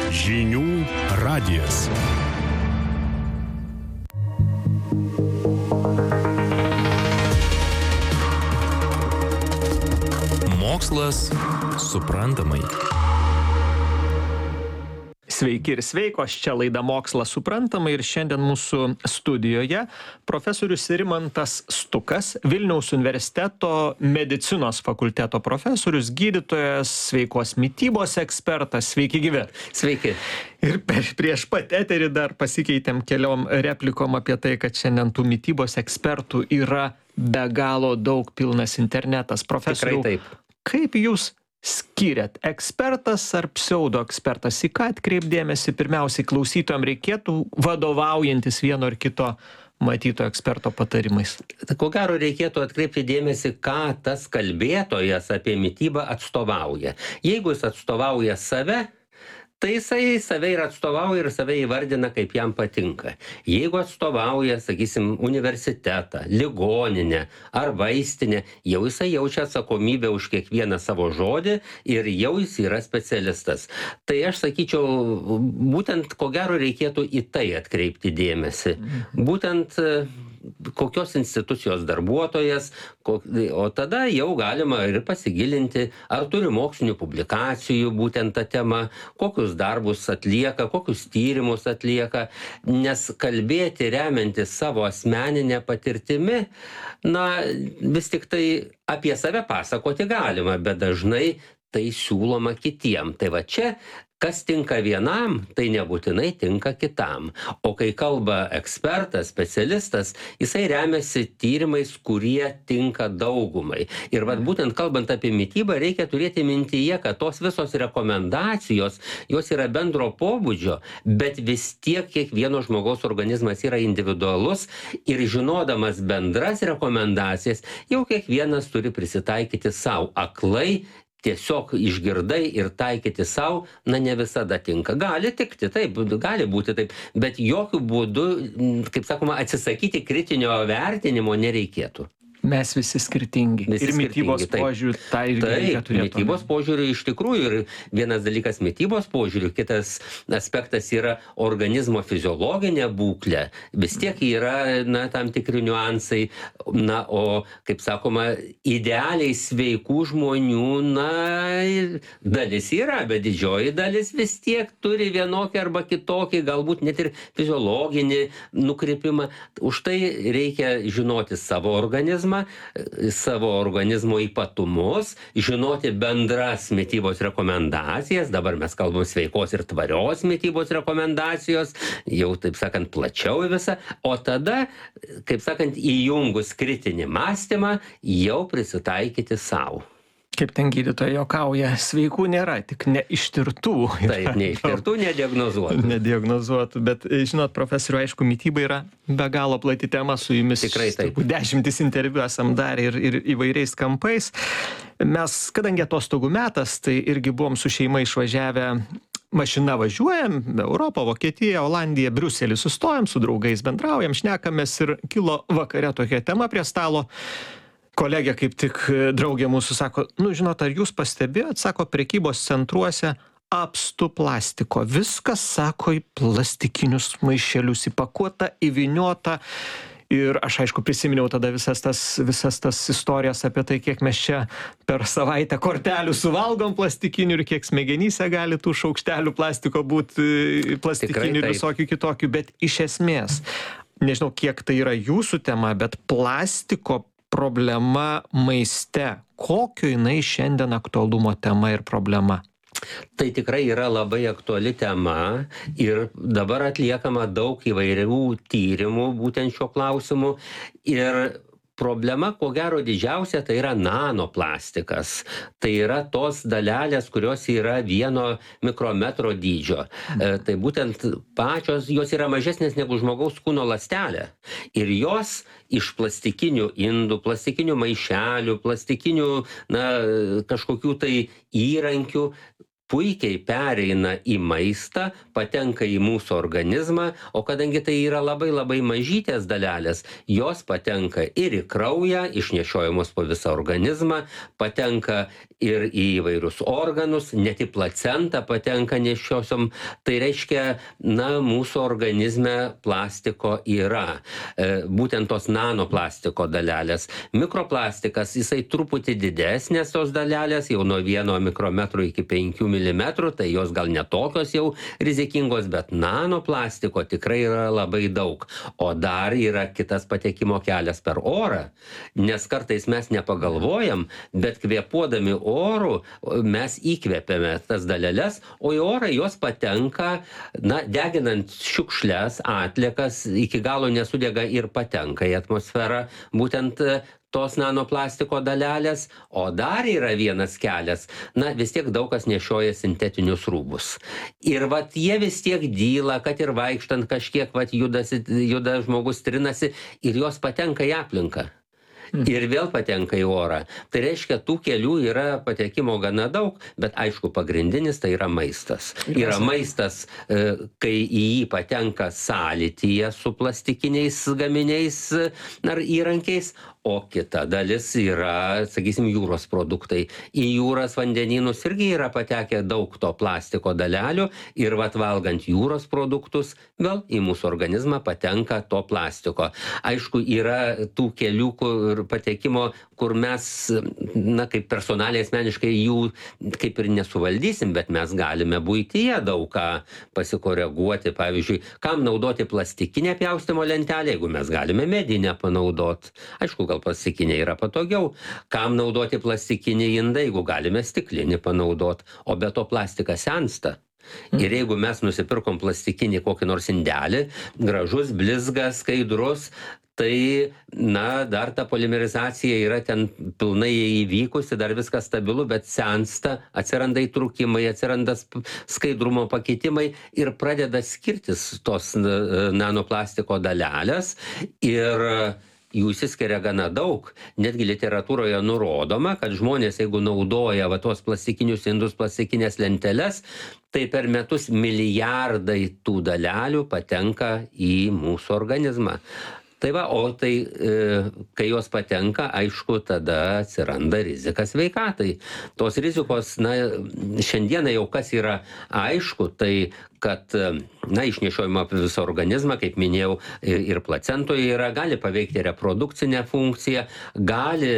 Žinių radijas. Mokslas suprantamai. Sveiki ir sveikos, čia laida Mokslas suprantamai ir šiandien mūsų studijoje profesorius Rimantas Stukas, Vilniaus universiteto medicinos fakulteto profesorius, gydytojas, sveikos mitybos ekspertas. Sveiki gyvi. Sveiki. Ir prieš pat eterį dar pasikeitėm keliom replikom apie tai, kad šiandien tų mitybos ekspertų yra be galo daug, pilnas internetas. Profesoriau, Tikrai taip. Kaip jūs skiriat, ekspertas ar pseudo ekspertas? Į ką atkreipdėmėsi pirmiausiai klausytojams reikėtų, vadovaujantis vieno ar kito matyto eksperto patarimais? Ko gero reikėtų atkreipti dėmesį, ką tas kalbėtojas apie mitybą atstovauja. Jeigu jis atstovauja save, tai jisai save ir atstovauja ir save įvardina, kaip jam patinka. Jeigu atstovauja, sakysim, universitetą, ligoninę ar vaistinę, jau jisai jaučia atsakomybę už kiekvieną savo žodį ir jau jis yra specialistas. Tai aš sakyčiau, būtent ko gero reikėtų į tai atkreipti dėmesį. Būtent kokios institucijos darbuotojas, o tada jau galima ir pasigilinti, ar turi mokslinių publikacijų būtent tą temą, kokius darbus atlieka, kokius tyrimus atlieka, nes kalbėti remiantis savo asmeninę patirtimi, vis tik tai apie save pasakoti galima, bet dažnai tai siūloma kitiem. Tai va čia, kas tinka vienam, tai nebūtinai tinka kitam. O kai kalba ekspertas, specialistas, jisai remiasi tyrimais, kurie tinka daugumai. Ir vat būtent kalbant apie mitybą, reikia turėti mintyje, kad tos visos rekomendacijos, jos yra bendro pobūdžio, bet vis tiek kiekvieno žmogaus organizmas yra individualus ir žinodamas bendras rekomendacijas, jau kiekvienas turi prisitaikyti savo aklai. Tiesiog išgirdai ir taikyti savo, ne visada tinka. Gali tikti, taip, gali būti taip, bet jokių būdų, kaip sakoma, atsisakyti kritinio vertinimo nereikėtų. Mes visi skirtingi. Ir mitybos požiūrių tą irgi reikia turėti. Mitybos požiūrių iš tikrųjų ir vienas dalykas mitybos požiūrių, kitas aspektas yra organizmo fiziologinė būklė. Vis tiek yra, tam tikri niuansai, o, kaip sakoma, idealiai sveikų žmonių, dalis yra, bet didžioji dalis vis tiek turi vienokį arba kitokį, galbūt net ir fiziologinį nukrypimą. Už tai reikia žinoti savo organizmą, savo organizmo ypatumus, žinoti bendras mitybos rekomendacijas, dabar mes kalbam sveikos ir tvarios mitybos rekomendacijos, jau, taip sakant, plačiau visą, o tada, kaip sakant, įjungus kritinį mąstymą, jau prisitaikyti savo. Kaip ten gydytojai juokauja, sveikų nėra, tik neištirtų. Taip, neištirtų, nediagnozuotų. Nediagnozuotų, bet žinot, profesoriu, aišku, mityba yra be galo plati tema, su jumis tikrai taip. 10 interviu esam darę ir įvairiais kampais. Mes, kadangi atostogų metas, tai irgi buvom su šeima išvažiavę, mašina važiuojam, Europą, Vokietiją, Olandiją, Briuselį, sustojam, su draugais bendraujam, šnekamės ir kilo vakare tokia tema prie stalo. Kolegė kaip tik draugė mūsų sako, žinot, ar jūs pastebėjot, sako, prekybos centruose apstu plastiko. Viskas, sako, į plastikinius maišelius įpakuota, įvyniota. Ir aš, aišku, prisiminiau tada visas tas istorijas apie tai, kiek mes čia per savaitę kortelių suvalgom plastikinių ir kiek smegenyse gali tų šaukštelių plastiko būti plastikinių ir visokių kitokių. Bet iš esmės, nežinau, kiek tai yra jūsų tema, bet plastiko problema maiste, kokio jinai šiandien aktualumo tema ir problema? Tai tikrai yra labai aktuali tema ir dabar atliekama daug įvairių tyrimų būtent šiuo klausimu ir problema, ko gero didžiausia, tai yra nanoplastikas. Tai yra tos dalelės, kurios yra 1 mikrometro dydžio. Tai būtent pačios, jos yra mažesnės negu žmogaus kūno ląstelė. Ir jos iš plastikinių indų, plastikinių maišelių, plastikinių kažkokių tai įrankių puikiai pereina į maistą, patenka į mūsų organizmą, o kadangi tai yra labai labai mažytės dalelės, jos patenka ir į kraują, išnešiojamos po visą organizmą, patenka ir į įvairius organus, net į placentą patenka nešiosiom. Tai reiškia, mūsų organizme plastiko yra. Būtent tos nanoplastiko dalelės. Mikroplastikas, jisai truputį didesnės tos dalelės, jau nuo 1 mikrometro iki 5 milimetrų, tai jos gal netokios jau rizikingos, bet nanoplastiko tikrai yra labai daug. O dar yra kitas patekimo kelias per orą, nes kartais mes nepagalvojam, bet kvėpuodami oru mes įkvėpiame tas daleles, o į orą jos patenka, deginant šiukšles, atliekas, iki galo nesudega ir patenka į atmosferą būtent tos nanoplastiko dalelės, o dar yra vienas kelias, vis tiek daug kas nešioja sintetinius rūbus. Ir jie vis tiek dyla, kad ir vaikštant kažkiek juda žmogus, trinasi ir jos patenka į aplinką. Ir vėl patenka į orą. Tai reiškia, tų kelių yra patekimo gana daug, bet aišku, pagrindinis tai yra maistas. Yra maistas, kai į jį patenka sąlytyje su plastikiniais gaminiais ar įrankiais, o kita dalis yra, sakysim, jūros produktai. Į jūras, vandenynus irgi yra patekę daug to plastiko dalelių ir valgant jūros produktus, vėl į mūsų organizmą patenka to plastiko. Aišku, yra tų kelių patekimo, kur mes, kaip personaliai asmeniškai jų kaip ir nesuvaldysim, bet mes galime buityje daug ką pasikoreguoti. Pavyzdžiui, kam naudoti plastikinę pjaustymo lentelę, jeigu mes galime medinę panaudoti. Aišku, gal plastikinė yra patogiau. Kam naudoti plastikinį indą, jeigu galime stiklinį panaudoti. O be to plastikas sensta. Ir jeigu mes nusipirkom plastikinį kokį nors indelį, gražus, blizgas, skaidrus, tai, dar ta polimerizacija yra ten pilnai įvykusi, dar viskas stabilu, bet sensta, atsiranda įtrūkimai, atsiranda skaidrumo pakitimai ir pradeda skirtis tos nanoplastiko dalelės ir jų išsiskiria gana daug. Netgi literatūroje nurodoma, kad žmonės, jeigu naudoja tuos plastikinius indus, plastikinės lenteles, tai per metus milijardai tų dalelių patenka į mūsų organizmą. Tai kai jos patenka, aišku, tada atsiranda rizika sveikatai. Tos rizikos, šiandieną jau kas yra aišku, tai kad, išnešiojama apie visą organizmą, kaip minėjau, ir placentoje yra, gali paveikti reprodukcinę funkciją, gali,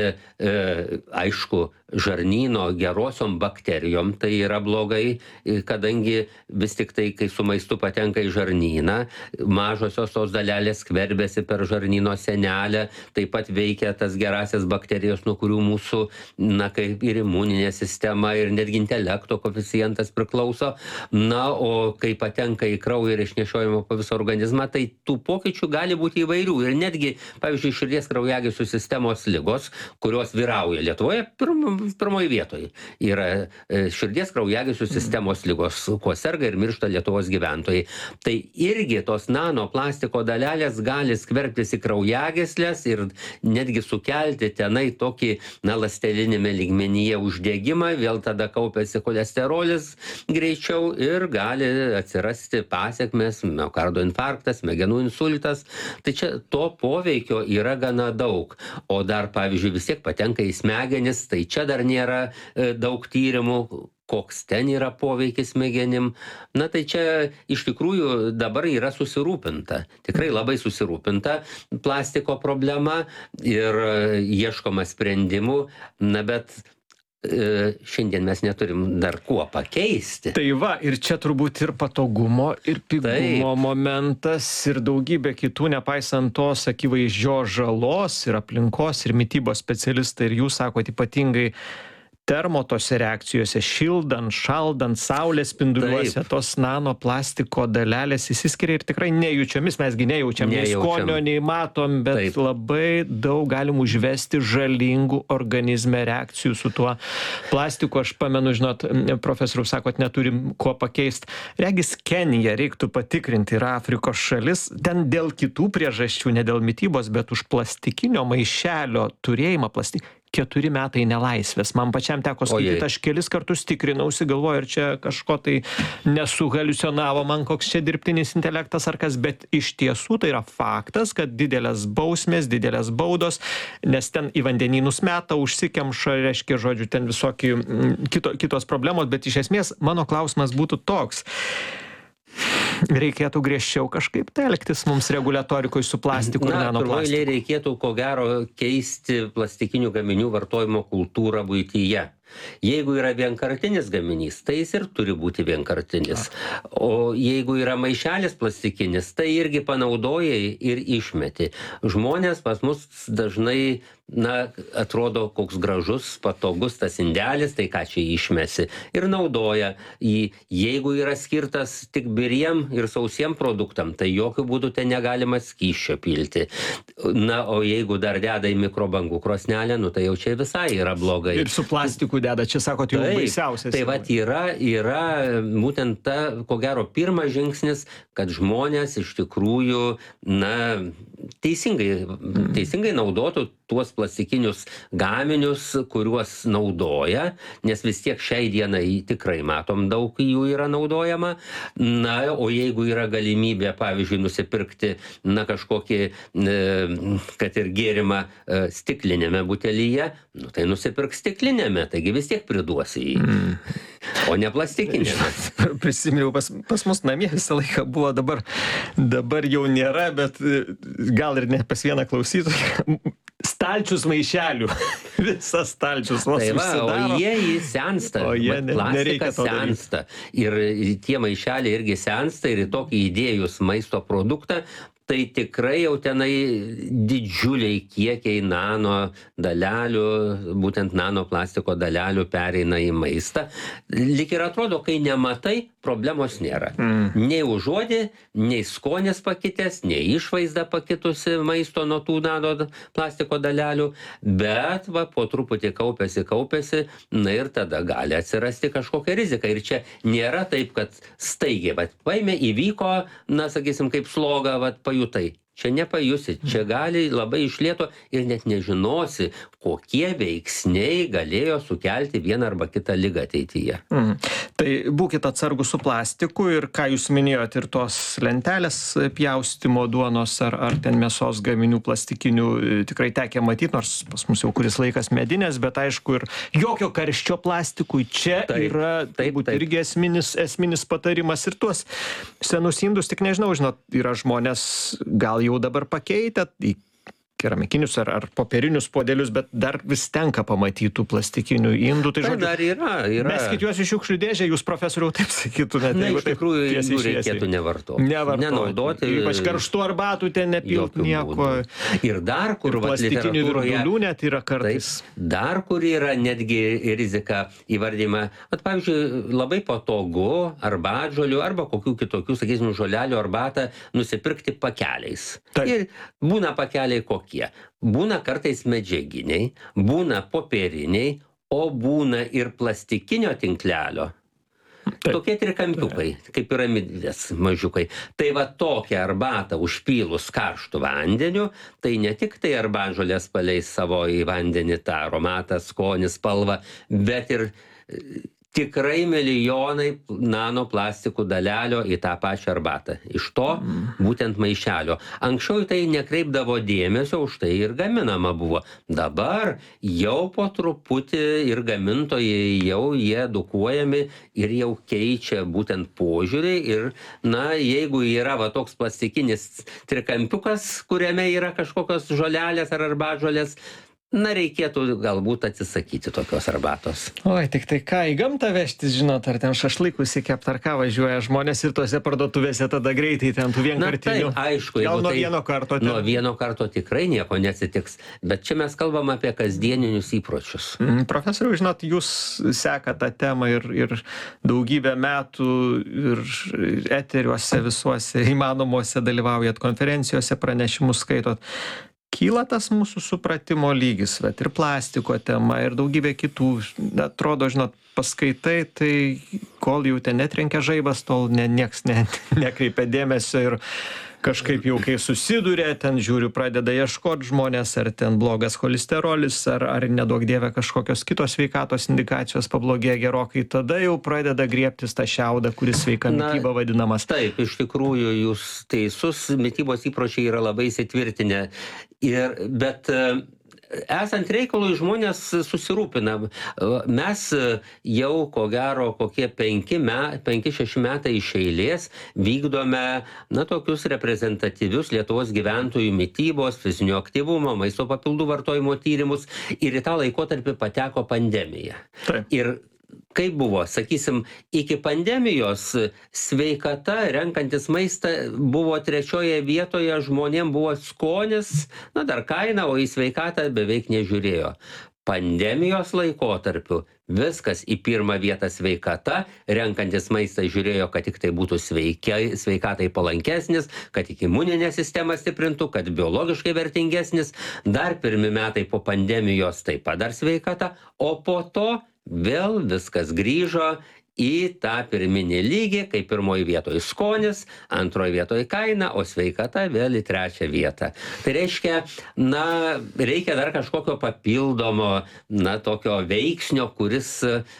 aišku, žarnyno gerosiom bakterijom, tai yra blogai, kadangi vis tik tai, kai su maistu patenka į žarnyną, mažosios tos dalelės skverbiasi per žarnyno sienelę, taip pat veikia tas gerasias bakterijos, nuo kurių mūsų, kaip ir imuninė sistema, ir netgi intelekto koeficientas priklauso. O kai patenka į kraują ir išnešiojama po visą organizmą, tai tų pokyčių gali būti įvairių. Ir netgi, pavyzdžiui, širdies kraujagyslių sistemos ligos, kurios vyrauja Lietuvoje, pirmoje vietoje yra širdies kraujagyslių sistemos ligos, kuo serga ir miršta Lietuvos gyventojai. Tai irgi tos nanoplastiko dalelės gali skverbtis į kraujagyslės ir netgi sukelti tenai tokį, ląsteliniame lygmenyje uždegimą, vėl tada kaupiasi cholesterolis greičiau ir gali atsirasti pasekmės, miokardo infarktas, smegenų insultas. Tai čia to poveikio yra gana daug. O dar, pavyzdžiui, vis tiek patenka į smegenis, tai čia dar nėra daug tyrimų, koks ten yra poveikis smegenim. Tai čia iš tikrųjų dabar yra susirūpinta. Tikrai labai susirūpinta plastiko problema ir ieškoma sprendimų, bet šiandien mes neturim dar kuo pakeisti. Tai ir čia turbūt ir patogumo, ir pigumo momentas, ir daugybė kitų, nepaisant tos akivaizdžios žalos, ir aplinkos, ir mitybos specialistai, ir jūs sakot ypatingai termotose reakcijose, šildant, šaldant, saulės spinduliuose, tos nanoplastiko dalelės įsiskiria ir tikrai nejučiomis, mesgi nejaučiam, nei skonio, nei matom, bet labai daug galim užvesti žalingų organizme reakcijų su tuo plastiku. Aš pamenu, žinot, profesoriau, sakot, neturim kuo pakeisti. Regis Kenija reiktų patikrinti, yra Afrikos šalis, ten dėl kitų priežasčių, ne dėl mitybos, bet už plastikinio maišelio turėjimą 4 metai nelaisvės. Man pačiam teko skaityti, aš kelis kartus tikrinausi, galvoju, ar čia kažko tai nesuhaliucionavo man koks čia dirbtinis intelektas ar kas, bet iš tiesų tai yra faktas, kad didelės bausmės, didelės baudos, nes ten į vandenynus meta, užsikemša, reiškia, žodžiu, ten visokie kitos problemos, bet iš esmės mano klausimas būtų toks. Reikėtų griežčiau kažkaip elgtis mums reguliatorikoj su plastiku ir nanoplastiku. Na, reikėtų ko gero keisti plastikinių gaminių vartojimo kultūrą buityje. Jeigu yra vienkartinis gaminys, tai jis ir turi būti vienkartinis. O jeigu yra maišelis plastikinis, tai irgi panaudojai ir išmeti. Žmonės pas mus dažnai, atrodo, koks gražus, patogus tas indelis, tai ką čia išmesi. Ir naudoja jį. Jeigu yra skirtas tik biriem ir sausiem produktam, tai jokių būdų ten negalima skysčio pilti. Na, o jeigu dar deda į mikrobangų krosnelę, tai jau čia visai yra blogai. Ir su plastiku deda, čia sakot, jau baisiausias. Tai vat yra būtent ta, ko gero, pirmas žingsnis, kad žmonės iš tikrųjų, teisingai naudotų tuos plastikinius gaminius, kuriuos naudoja, nes vis tiek šiai dienai tikrai matom daug jų yra naudojama. Na, o jeigu yra galimybė, pavyzdžiui, nusipirkti, kažkokį, kad ir gėrimą stiklinėme butelyje, tai nusipirk stiklinėme, taigi vis tiek priduosi jį. O ne plastikinėme. Prisiminiau, pas mus namie visą laiką buvo, dabar jau nėra, bet gal ir ne pas vieną klausytoją. Stalčius maišelių. Visas stalčius vos užsidaro. O jie sensta. Plastikas sensta. Ir tie maišeliai irgi sensta ir į tokį įdėjus maisto produktą, tai tikrai jau tenai didžiuliai kiekiai nano dalelių, būtent nanoplastiko dalelių pereina į maistą. Lyg ir atrodo, kai nematai, problemos nėra. Nei užuodė, nei skonis pakitęs, nei išvaizda pakitusi maisto nuo tų nanoplastiko dalelių, bet po truputį kaupėsi, ir tada gali atsirasti kažkokia rizika. Ir čia nėra taip, kad staigiai, paėmė, įvyko, sakysim, kaip sloga, pajutai. Čia nepajusi, čia gali labai iš lėto ir net nežinosi, kokie veiksniai galėjo sukelti vieną arba kitą ligą ateityje. Tai būkite atsargus su plastiku ir ką jūs minėjot, ir tos lentelės pjaustimo duonos ar ten mėsos gaminių plastikinių tikrai tekę matyti, nors pas mus jau kuris laikas medinės, bet aišku ir jokio karščio plastikui. Čia yra irgi esminis patarimas ir tuos senus indus, tik nežinau, yra žmonės gal jau dabar pakeitę į keramikinius ar popierinius podelius, bet dar vis tenka pamatyti tų plastikinių indų. Tai žodžiu, dar yra. Meskit juos į šiukšlių dėžę, jūs profesoriau taip sakytumėte. Iš tikrųjų, jų reikėtų nevartoti. Nenaudoti. Ypač karštų arbatų ten nepilt nieko. Ir dar kur plastikinių virdulių net yra kartais. Dar kur yra netgi rizika įvardyma. Pavyzdžiui, labai patogu arbatžolių arba kokių kitokių, sakysim, žolelių arbatą nusipirkti pakeliais. Ir būna pakeliai kokie. Būna kartais medžiaginiai, būna popieriniai, o būna ir plastikinio tinklelio. Tokie trikampiukai, kaip piramidės mažiukai. Tai tokią arbatą užpylus karštų vandeniu, tai ne tik tai arbatžolės paleis savo į vandenį tą aromatą, skonį, spalvą, bet ir tikrai milijonai nanoplastikų dalelio į tą pačią arbatą. Iš to būtent maišelio. Anksčiau tai nekreipdavo dėmesio, už tai ir gaminama buvo. Dabar jau po truputį ir gamintojai jau jie edukuojami ir jau keičia būtent požiūrį. Ir, jeigu yra toks plastikinis trikampiukas, kuriame yra kažkokios žolelės ar arbatžolės, reikėtų galbūt atsisakyti tokios arbatos. Oi, tik tai ką į gamtą vežtis, žinot, ar ten šašlykus įkept, ar ką važiuoja žmonės ir tose parduotuvėse tada greitai ten tų vienkartinių. Tai aišku, gal nuo vieno karto. Nuo vieno karto tikrai nieko neatsitiks, bet čia mes kalbam apie kasdieninius įpročius. Profesoriau, žinot, jūs sekat tą temą ir daugybę metų ir eteriuose visuose įmanomuose dalyvaujat, konferencijose pranešimus skaitot. Kyla tas mūsų supratimo lygis, bet ir plastiko tema, ir daugybė kitų. Atrodo, žinot, paskaitai, tai kol jau ten netrenkia žaibas, tol nieks nekreipia dėmesio ir kažkaip jau kai susiduria, ten žiūriu, pradeda ieškoti žmonės, ar ten blogas cholesterolis, ar neduok dieve kažkokios kitos sveikatos indikacijos pablogėja gerokai, tada jau pradeda griebtis tą šiaudą, kuris sveika mityba vadinamas. Taip, iš tikrųjų jūs teisus, mitybos įpročiai yra labai įsitvirtinę. Bet esant reikalui žmonės susirūpina. Mes jau ko gero kokie 5-6 metai iš eilės vykdome tokius reprezentatyvius Lietuvos gyventojų mitybos, fizinio aktyvumo, maisto papildų vartojimo tyrimus ir į tą laikotarpį pateko pandemija. Taip. Ir kaip buvo, sakysim, iki pandemijos sveikata, renkantis maistą, buvo 3 vietoje, žmonėm buvo skonis, dar kaina, o į sveikatą beveik nežiūrėjo. Pandemijos laikotarpiu viskas į 1 vietą sveikata, renkantis maistą žiūrėjo, kad tik tai būtų sveikatai palankesnis, kad tik imuninė sistema stiprintų, kad biologiškai vertingesnis. Dar 1 metai po pandemijos taip pat dar sveikata, o po to vėl viskas grįžo į tą pirminį lygį, kai 1 vietoje skonis, 2 vietoje kaina, o sveikata vėl į 3 vietą. Tai reiškia, reikia dar kažkokio papildomo, tokio veiksnio, kuris,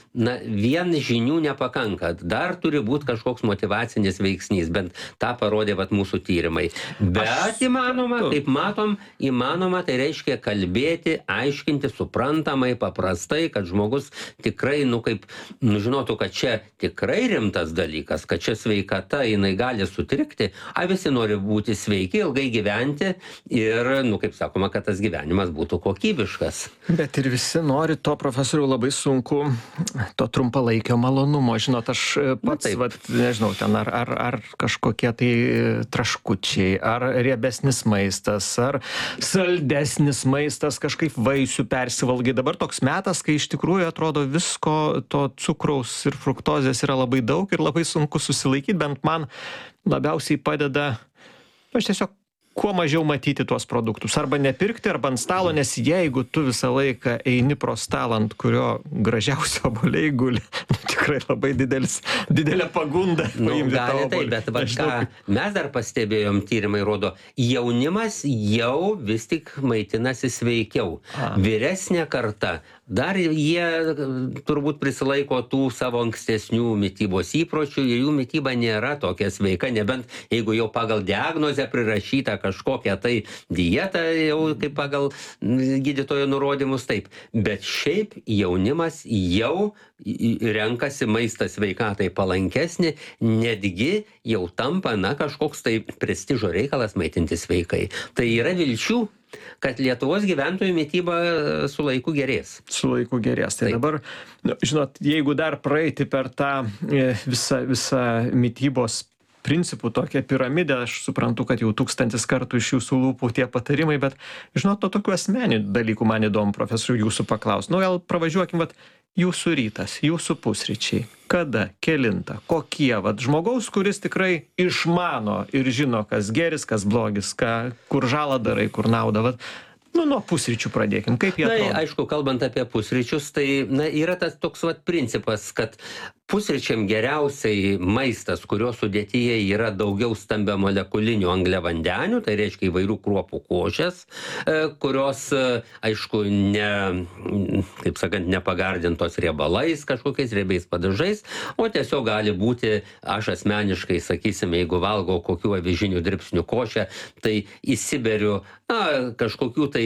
vien žinių nepakanka. Dar turi būti kažkoks motyvacinis veiksnys, bent tą parodė mūsų tyrimai. Bet įmanoma, kaip matom, įmanoma, tai reiškia kalbėti, aiškinti, suprantamai, paprastai, kad žmogus tikrai, žinotų, kad čia tikrai rimtas dalykas, kad čia sveikata, jinai gali sutrikti, visi nori būti sveiki, ilgai gyventi ir, kaip sakoma, kad tas gyvenimas būtų kokybiškas. Bet ir visi nori to, profesoriau, labai sunku, to trumpalaikio malonumo. Žinot, aš pats, nežinau, ten ar kažkokie tai traškučiai, ar riebesnis maistas, ar saldesnis maistas, kažkaip vaisių persivalgai. Dabar toks metas, kai iš tikrųjų atrodo visko to cukraus ir fruktozės yra labai daug ir labai sunku susilaikyti, bent man labiausiai padeda, aš tiesiog kuo mažiau matyti tuos produktus. Arba nepirkti, arba ant stalo, nes jeigu tu visą laiką eini pro stalą, ant kurio gražiausi obuoliai guli, tikrai labai didelė pagunda paimti tą obuolį. Bet ką mes dar pastebėjom, tyrimai rodo, jaunimas jau vis tik maitinasi sveikiau. Vyresnė karta, dar jie turbūt prisilaiko tų savo ankstesnių mitybos įpročių ir jų mityba nėra tokia sveika, nebent jeigu jau pagal diagnozę prirašyta kažkokią tai dietą, jau kaip pagal gydytojo nurodymus, taip. Bet šiaip jaunimas jau renkasi maistą sveikatai palankesnį, netgi jau tampa, kažkoks tai prestižo reikalas maitinti sveikai. Tai yra vilčių, kad Lietuvos gyventojų mityba su laiku gerės. Su laiku gerės. Tai dabar, žinot, jeigu dar praeiti per tą visą mitybos principų tokią piramidę, aš suprantu, kad jau 1000 kartų iš jūsų lūpų tie patarimai, bet, žinot, tokių asmeninių dalykų man įdomu, profesorių, jūsų paklaus. Gal pravažiuokim, jūsų rytas, jūsų pusryčiai, kada, kelinta, kokie, žmogaus, kuris tikrai išmano ir žino, kas geris, kas blogis, kur žalą darai, kur naudą, nuo pusryčių pradėkim, kaip jie atrodo? Aišku, kalbant apie pusryčius, tai yra tas toks principas, kad pusryčiam geriausiai maistas, kurio sudėtyje yra daugiau stambiamolekulinių angliavandenių, tai reiškia įvairių kruopų košės, kurios, aišku, kaip sakant, nepagardintos riebalais, kažkokiais riebiais padažais, o tiesiog gali būti, aš asmeniškai, sakysim, jeigu valgau kokių avižinių dribsnių košę, tai įsiberiu kažkokių tai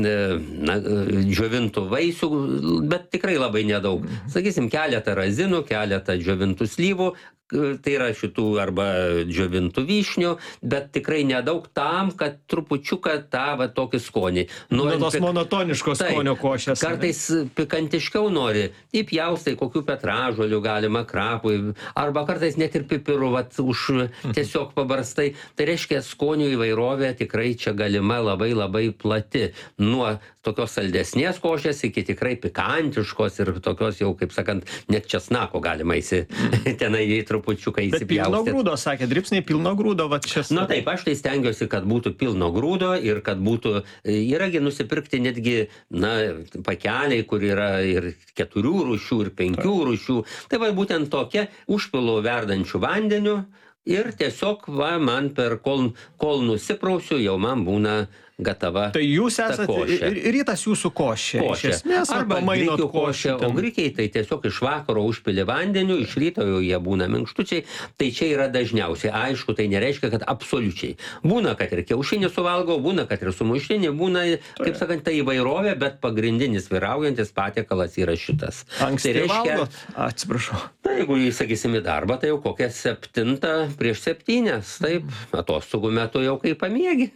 džiovintų vaisių, bet tikrai labai nedaug. Sakysim, keletą razinų, keletą džiovintų slyvų, tai yra šitų arba džiovintų vyšnių, bet tikrai nedaug tam, kad trupučiuką tą tokį skonį. Tos monotoniškos skonio košės. Kartais pikantiškiau nori, įpjaustai kokių petražolių galima, krapui, arba kartais net ir pipirų tiesiog pabarstai. Tai reiškia, skonio įvairovė tikrai čia galima labai labai plati. Nuo tokios saldesnės košės iki tikrai pikantiškos ir tokios jau, kaip sakant, net česnako galima tenai trupučiuką įsipjaustyti. Bet pilno grūdo, sakė, dribsniai pilno grūdo, taip, aš tai stengiuosi, kad būtų pilno grūdo ir kad būtų, yragi nusipirkti netgi, pakeliai, kur yra ir 4 rūšių, ir 5 rūšių. Tai būtent tokia, užpilu verdančių vandeniu, ir tiesiog man kol nusiprausiu, jau man būna gatava. Tai jūs esate, rytas jūsų košė. Iš esmės, arba grikių košė, o grikiai tai tiesiog iš vakaro užpili vandeniu, iš ryto jau jie būna minkštučiai, tai čia yra dažniausiai. Aišku, tai nereiškia, kad absoliučiai. Būna, kad ir kiaušinį suvalgau, būna, kad ir sumuštinį, būna, kaip sakant, tai įvairovė, bet pagrindinis vyraujantis patiekalas yra šitas. Anksti tai reiškia, valgot? Atsiprašau. Na, jeigu sakysim į darbą, tai jau kokią 7 prieš 7, taip, atostogų metu jau kaip pamiegi.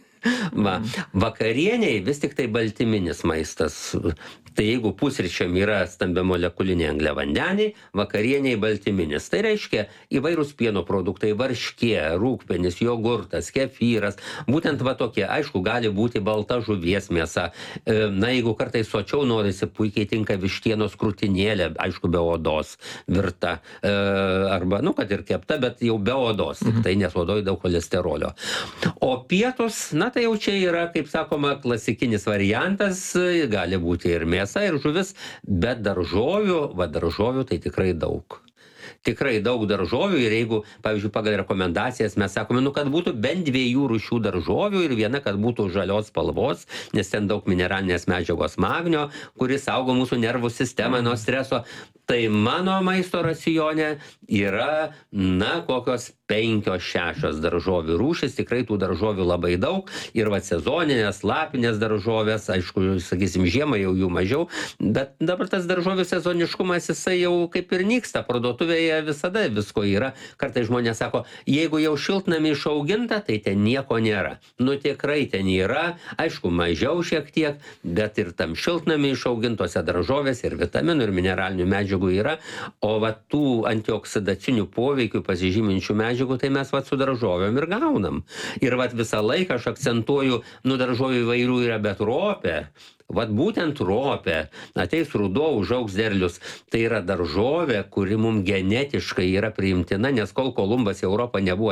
Vakarieniai vis tik tai baltyminis maistas. Tai jeigu pusryčiam yra stambiamolekuliniai angliavandeniai, vakarieniai baltyminis. Tai reiškia įvairūs pieno produktai, varškė, rūgpienis, jogurtas, kefyras. Būtent va tokie. Aišku, gali būti balta žuvies mėsa. Na, jeigu kartais sočiau norisi, puikiai tinka vištienos krūtinėlė, aišku, be odos virta. Arba, kad ir kepta, bet jau be odos. Tai nes odoje daug cholesterolio. O pietus, tai jau čia yra, kaip sakoma, klasikinis variantas, gali būti ir mėsa, ir žuvis, bet daržovių tai tikrai daug. Tikrai daug daržovių ir jeigu, pavyzdžiui, pagal rekomendacijas mes sakome, kad būtų bent 2 rūšių daržovių ir viena, kad būtų žalios spalvos, nes ten daug mineralinės medžiagos magnio, kuris saugo mūsų nervų sistemą nuo streso. Tai mano maisto racione yra, kokios 5-6 daržovių rūšis, tikrai tų daržovių labai daug ir sezoninės, lapinės daržovės, aišku, sakysim, žiemą jau jų mažiau, bet dabar tas daržovių sezoniškumas, jisai jau kaip ir nyksta, parduotuvėje visada visko yra. Kartais žmonės sako, jeigu jau šiltnamį išauginta, tai ten nieko nėra. Tikrai ten yra, aišku, mažiau šiek tiek, bet ir tam šiltnamį išaugintose daržovės ir vitaminų ir mineralinių medžiagų yra, o tų antioksidacinių poveikių pasižyminčių medžiagų, tai mes su daržovėm ir gaunam. Ir visą laiką aš akcentuoju, daržovių įvairių yra, bet ropė. Būtent ropė, ateis ruduo, užaugs derlius, tai yra daržovė, kuri mums genetiškai yra priimtina, nes kol Kolumbas į Europą nebuvo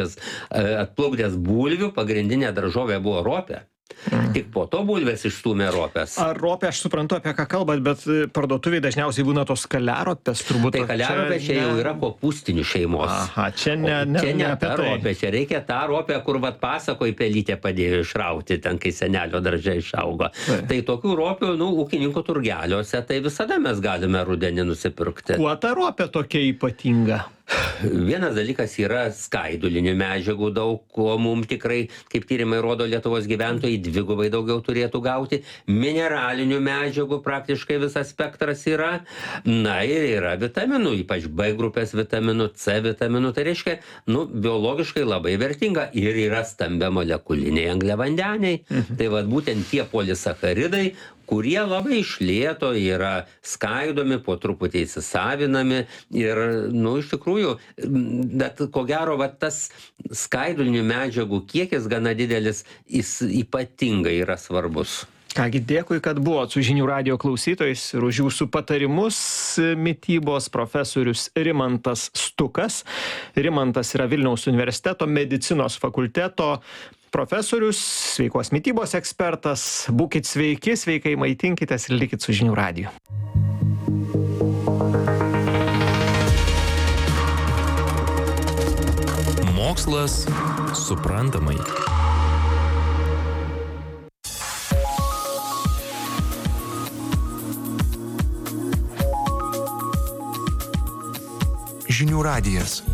atplukdęs bulvių, pagrindinė daržovė buvo ropė. Tik po to bulvės išstūmė ropės. Ar ropė, aš suprantu, apie ką kalbat, bet parduotuviai dažniausiai būna tos kaliaropės, turbūt. Tai kaliaropė čia jau yra kopūstinių šeimos. Aha, čia ne ta ropė, čia reikia tą ropę, kur pasakoj pelytė padėjo išrauti, ten kai senelio darže išaugo. Tai tokių ropių, ūkininkų turgeliuose, tai visada mes galime rudenį nusipirkti. Kuo ta ropė tokia ypatinga? Vienas dalykas yra skaidulinių medžiagų daug, ko mums tikrai, kaip tyrimai rodo, Lietuvos gyventojai 2 daugiau turėtų gauti. Mineralinių medžiagų praktiškai visas spektras yra. Ir yra vitaminų, ypač B grupės vitaminų, C vitaminų. Tai reiškia, biologiškai labai vertinga. Ir yra stambiamolekuliniai angliavandeniai. Tai būtent tie polisacharidai, kurie labai iš lėto yra skaidomi, po truputį įsisavinami ir, iš tikrųjų, bet ko gero, tas skaidulinių medžiagų kiekis gana didelis, jis ypatingai yra svarbus. Kągi, dėkui, kad buvot su Žinių radijo klausytojais ir už jūsų patarimus. Mitybos profesorius Rimantas Stukas. Rimantas yra Vilniaus universiteto medicinos fakulteto profesorius, sveikos mitybos ekspertas. Būkit sveiki, sveikai maitinkitės ir likit su Žinių radiju. Mokslas suprantamai. Žinių radijas.